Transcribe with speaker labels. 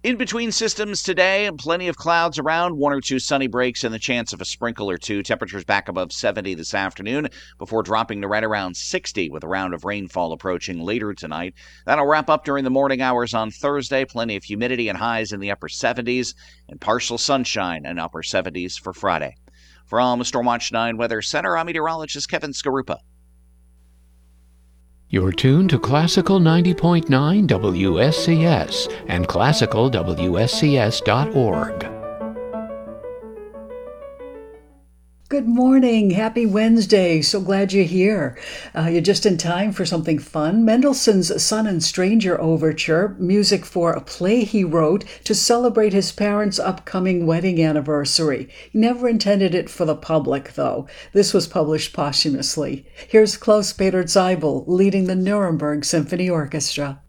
Speaker 1: In between systems today, plenty of clouds around, one or two sunny breaks, and the chance of a sprinkle or two. Temperatures back above 70 this afternoon before dropping to right around 60 with a round of rainfall approaching later tonight. That'll wrap up during the morning hours on Thursday. Plenty of humidity and highs in the upper 70s and partial sunshine and upper 70s for Friday. From Stormwatch 9 Weather Center, I'm meteorologist Kevin Skarupa.
Speaker 2: You're tuned to Classical 90.9 WSCS and classicalwscs.org.
Speaker 3: Good morning. Happy Wednesday. So glad you're here. You're just in time for something fun. Mendelssohn's Son and Stranger Overture, music for a play he wrote to celebrate his parents' upcoming wedding anniversary. He never intended it for the public, though. This was published posthumously. Here's Klaus-Peter Zeibel leading the Nuremberg Symphony Orchestra.